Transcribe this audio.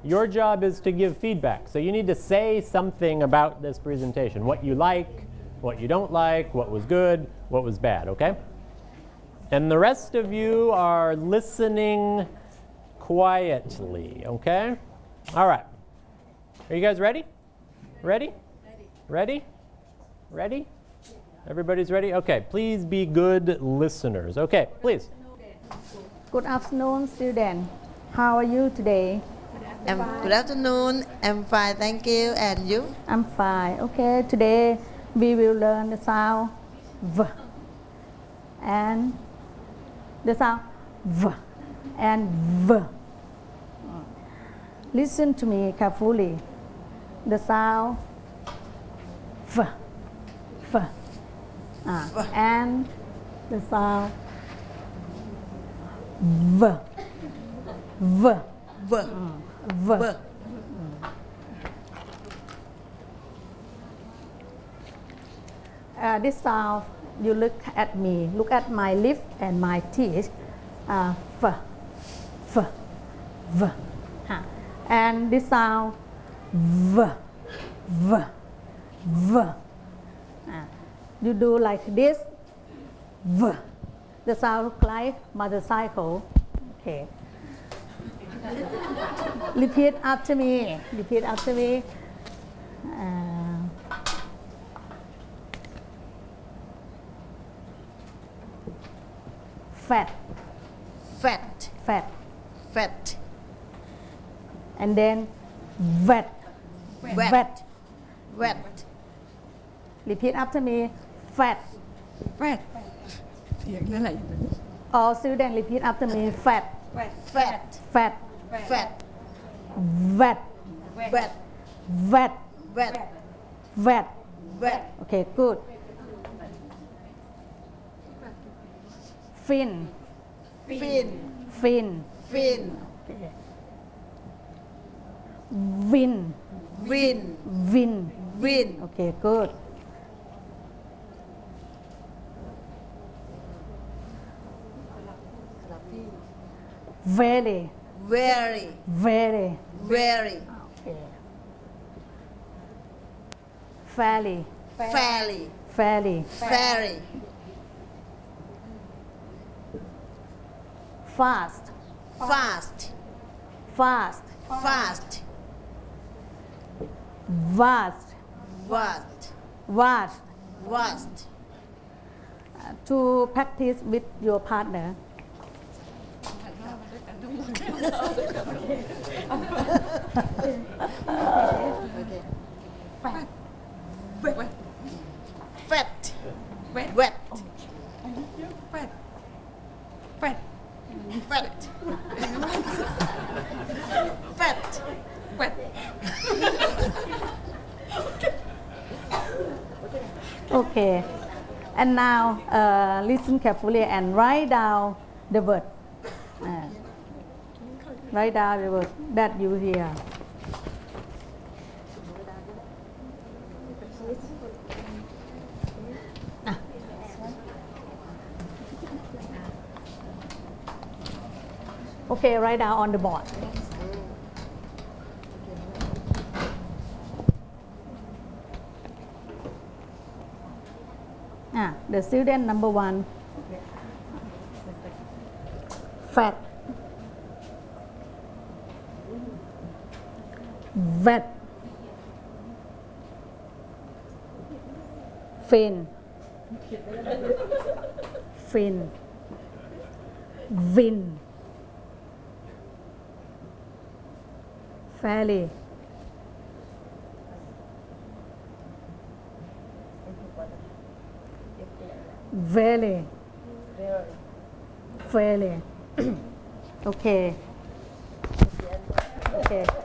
Your job is to give feedback. So you need to say something about this presentation. What you like, what you don't like, what was good, what was bad, okay? And the rest of you are listening quietly, okay? All right. Are you guys ready? Ready? Ready? Ready? Everybody's ready? Okay, please be good listeners. Okay, please. Good afternoon, student. How are you today? Good afternoon. I'm fine, thank you. And you? I'm fine. Okay, today we will learn the sound V and the sound V and V. Listen to me carefully. The sound V, V, and the sound V, V, V, V. V. This sound, you look at me, look at my lip and my teeth. V, V, V. And this sound V, V, V. You do like this, V. The sound look like motorcycle. Okay. Repeat after me. Repeat after me. Fat, Fat, fat, fat, and then wet, wet, wet. wet, Repeat after me. Fat. fat, All students repeat after me. Fat, fat, fat, fat, wet, wet, wet, wet, wet. wet, Okay, good. Fin, fin, fin, fin, win, win, win. win, Okay, good. Very, very, very. very, Okay. Fairly, fairly, fairly. fairly, Fast, fast, fast. fast, Vast, vast, vast. vast. To practice with your partner. Fat, wet, wet, Fat. Fat. fat, fat, Wet. Okay. And now listen carefully and write down the word. Write down the word that you hear. Okay, write down on the board. The student number 1. Fat, wet, fin, fin, win, fairly, very, fairly. Okay. Okay.